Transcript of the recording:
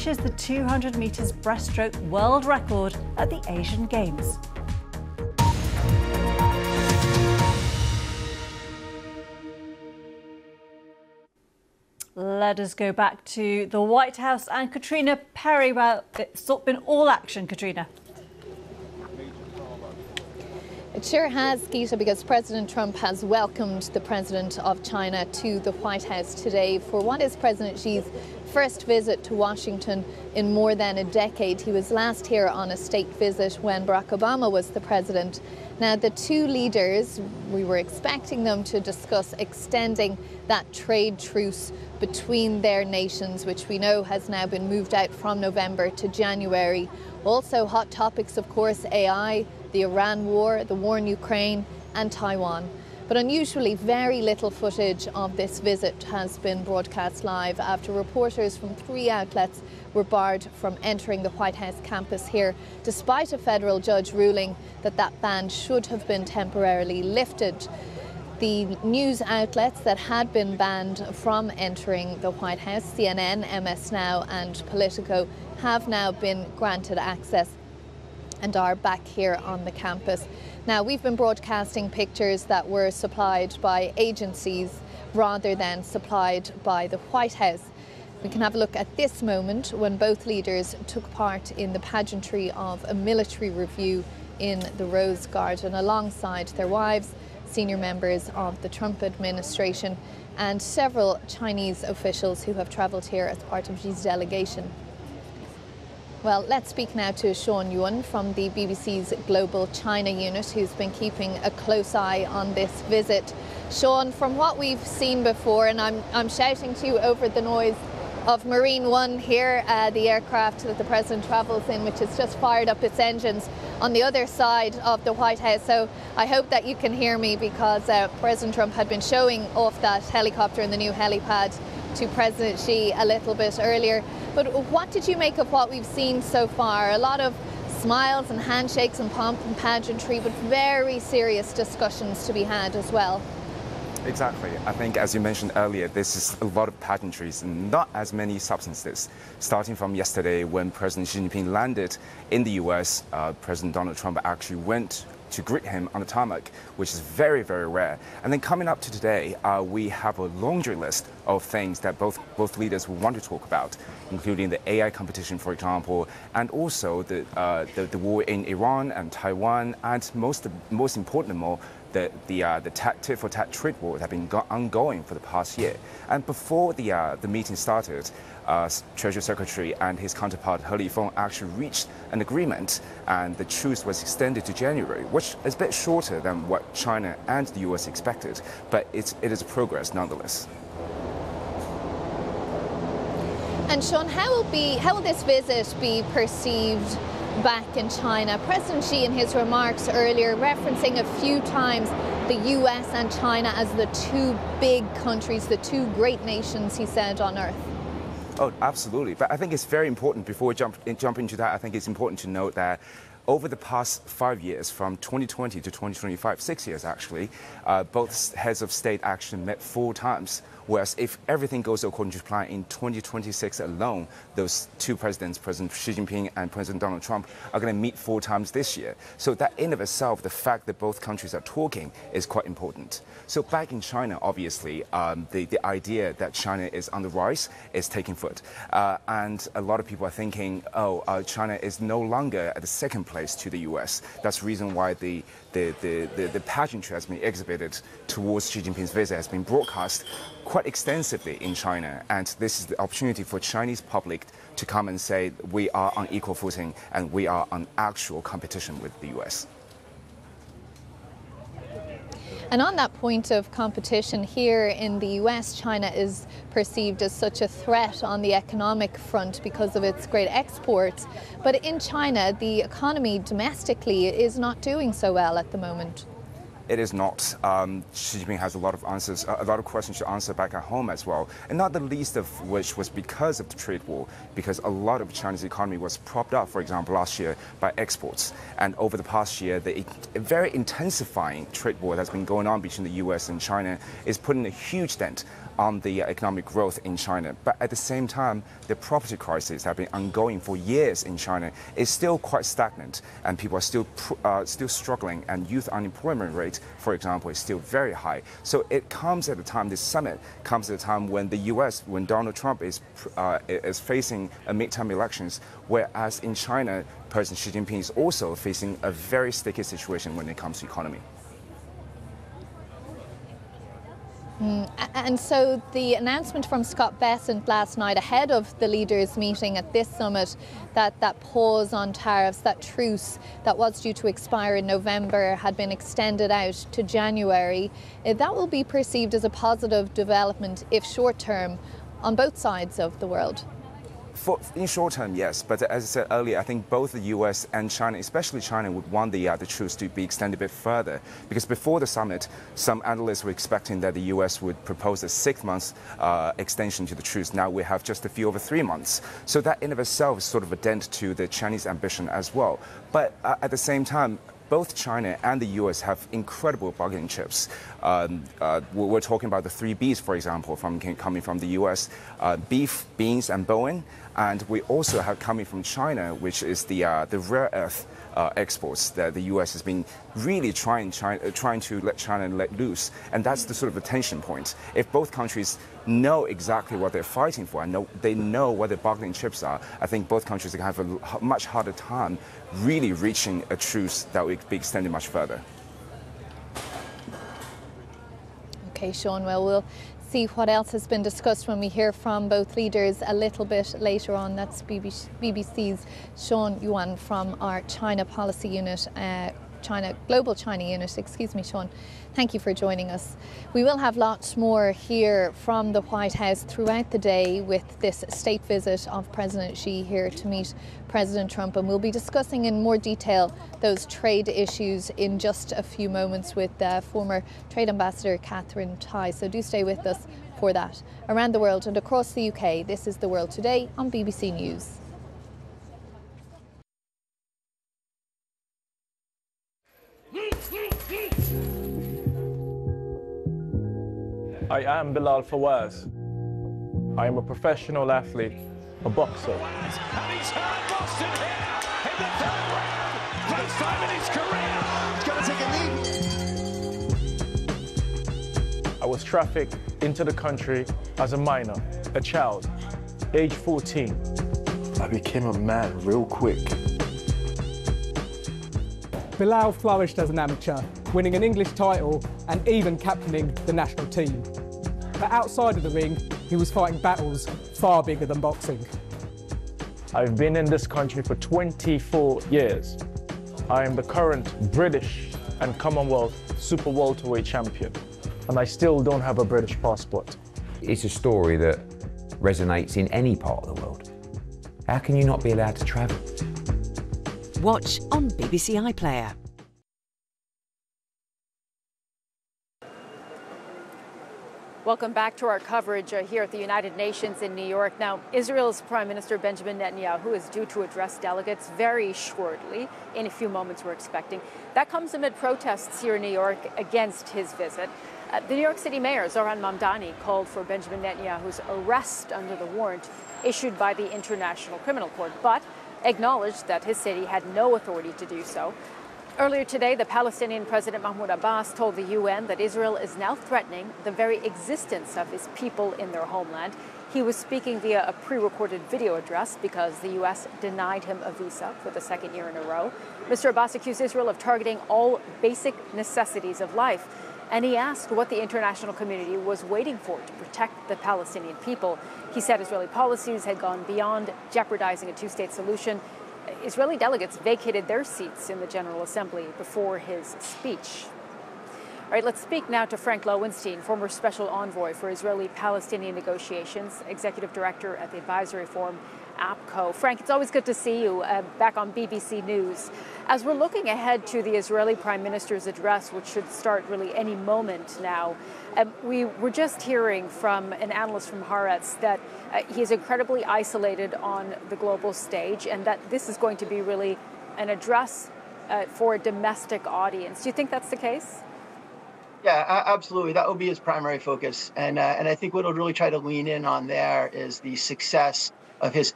smashes the 200 metres breaststroke world record at the Asian Games. Let us go back to the White House and Katrina Perry. Well, it's been all action, Katrina. It sure has, Geeta, because President Trump has welcomed the President of China to the White House today for what is President Xi's first visit to Washington in more than a decade. He was last here on a state visit when Barack Obama was the president. Now, the two leaders, we were expecting them to discuss extending that trade truce between their nations, which we know has now been moved out from November to January. Also, hot topics, of course, AI, the Iran war, the war in Ukraine and Taiwan. But unusually, very little footage of this visit has been broadcast live after reporters from 3 outlets were barred from entering the White House campus here, despite a federal judge ruling that that ban should have been temporarily lifted. The news outlets that had been banned from entering the White House, CNN, MS Now and Politico, have now been granted access and are back here on the campus. Now, we've been broadcasting pictures that were supplied by agencies rather than supplied by the White House. We can have a look at this moment when both leaders took part in the pageantry of a military review in the Rose Garden alongside their wives, senior members of the Trump administration and several Chinese officials who have travelled here as part of Xi's delegation. Well, let's speak now to Sean Yuan from the BBC's Global China unit, who's been keeping a close eye on this visit. Sean, from what we've seen before, and I'm shouting to you over the noise of Marine One here, the aircraft that the President travels in, which has just fired up its engines on the other side of the White House. So I hope that you can hear me, because President Trump had been showing off that helicopter and the new helipad to President Xi a little bit earlier. But what did you make of what we've seen so far? A lot of smiles and handshakes and pomp and pageantry, but very serious discussions to be had as well. Exactly. I think, as you mentioned earlier, this is a lot of pageantries and not as many substances. Starting from yesterday, when President Xi Jinping landed in the US, President Donald Trump actually went to greet him on the tarmac, which is very, very rare. And then coming up to today, we have a laundry list of things that both leaders will want to talk about, including the AI competition, for example, and also the war in Iran and Taiwan, and most important of all, the tit for tat trade war that have been ongoing for the past year. And before the meeting started, Treasury Secretary and his counterpart He Lifeng actually reached an agreement, and the truce was extended to January, which is a bit shorter than what China and the US expected, but it is a progress nonetheless. And Sean, how will this visit be perceived back in China? President Xi, in his remarks earlier, referencing a few times the US and China as the two big countries, the two great nations, he said, on earth. Oh, absolutely. But I think it's very important, before we jump into that, I think it's important to note that over the past 5 years, from 2020 to 2025, 6 years actually, both heads of state actually met 4 times. Whereas if everything goes according to plan, in 2026 alone, those two presidents, President Xi Jinping and President Donald Trump, are going to meet 4 times this year. So that in of itself, the fact that both countries are talking is quite important. So back in China, obviously, the idea that China is on the rise is taking foot. And a lot of people are thinking, China is no longer at the second place to the US. That's the reason why the pageantry has been exhibited towards Xi Jinping's visit has been broadcast quite extensively in China, and this is the opportunity for Chinese public to come and say we are on equal footing and we are on actual competition with the US. And on that point of competition, here in the US, China is perceived as such a threat on the economic front because of its great exports. But in China, the economy domestically is not doing so well at the moment. it is not. Xi Jinping has a lot of answers, a lot of questions to answer back at home as well, and not the least of which was because of the trade war, because a lot of China's economy was propped up, for example, last year by exports. And over the past year, the very intensifying trade war that's been going on between the US and China is putting a huge dent on the economic growth in China. But at the same time, the property crisis that have been ongoing for years in China is still quite stagnant, and people are still struggling, and youth unemployment rate, for example, is still very high. So it comes at a time, this summit comes at a time when the US, when Donald Trump is facing a midterm elections, whereas in China, President Xi Jinping is also facing a very sticky situation when it comes to economy. And so the announcement from Scott Bessent last night ahead of the leaders' meeting at this summit, that pause on tariffs, that truce that was due to expire in November had been extended out to January, that will be perceived as a positive development, if short term, on both sides of the world. In short term, yes, but as I said earlier, I think both the US and China, especially China, would want the truce to be extended a bit further. Because before the summit, some analysts were expecting that the US would propose a 6-month extension to the truce. Now we have just a few over 3 months. So that in of itself is sort of a dent to the Chinese ambition as well. But at the same time, both China and the US have incredible bargaining chips. We're talking about the 3 Bs, for example, coming from the US, beef, beans, and Boeing. And we also have coming from China, which is the rare earth exports that the US has been really trying to let China let loose. And that's the sort of the tension point. If both countries know exactly what they're fighting for and they know what their bargaining chips are, I think both countries are going to have a much harder time really reaching a truce that would be extended much further. Okay, Sean, well, we'll see what else has been discussed when we hear from both leaders a little bit later on. That's BBC's Sean Yuan from our China Policy Unit, Global China Unit. Excuse me, Sean. Thank you for joining us. We will have lots more here from the White House throughout the day with this state visit of President Xi here to meet President Trump, and we'll be discussing in more detail those trade issues in just a few moments with former Trade Ambassador Catherine Tai. So do stay with us for that. Around the world and across the UK, this is The World Today on BBC News. I am Bilal Fawaz. I am a professional athlete, a boxer. And he's hurt Boston here in the 3rd round. First time in his career. He's going to take a knee. I was trafficked into the country as a minor, a child, age 14. I became a man real quick. Bilal flourished as an amateur, winning an English title and even captaining the national team. But outside of the ring, he was fighting battles far bigger than boxing. I've been in this country for 24 years. I am the current British and Commonwealth super welterweight champion, and I still don't have a British passport. It's a story that resonates in any part of the world. How can you not be allowed to travel? Watch on BBC iPlayer. Welcome back to our coverage here at the United Nations in New York. Now, Israel's Prime Minister Benjamin Netanyahu is due to address delegates very shortly. In a few moments, we're expecting. That comes amid protests here in New York against his visit. The New York City Mayor, Zohran Mamdani, called for Benjamin Netanyahu's arrest under the warrant issued by the International Criminal Court, but acknowledged that his city had no authority to do so. Earlier today, the Palestinian President Mahmoud Abbas told the UN that Israel is now threatening the very existence of his people in their homeland. He was speaking via a pre-recorded video address because the U.S. denied him a visa for the 2nd year in a row. Mr. Abbas accused Israel of targeting all basic necessities of life, and he asked what the international community was waiting for to protect the Palestinian people. He said Israeli policies had gone beyond jeopardizing a two-state solution. Israeli delegates vacated their seats in the General Assembly before his speech. All right, let's speak now to Frank Lowenstein, former special envoy for Israeli-Palestinian negotiations, executive director at the Advisory Forum, APCO. Frank, it's always good to see you back on BBC News. As we're looking ahead to the Israeli Prime Minister's address, which should start really any moment now, we were just hearing from an analyst from Haaretz that he is incredibly isolated on the global stage and that this is going to be really an address for a domestic audience. Do you think that's the case? Yeah, absolutely. That will be his primary focus. And I think what he'll really try to lean in on there is the success of his